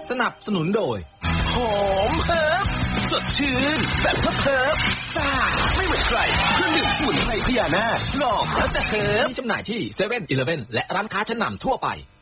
สนับสนุนโดยหอมเฮิร์บสดชื่นแบบเฮิร์บซ่าไม่เหมือนใครเครื่องดื่มสมุนไพรพญานาคลองแล้วจะเฮิร์บมีจำหน่ายที่ 7-Eleven และร้านค้าชั้นนำทั่วไป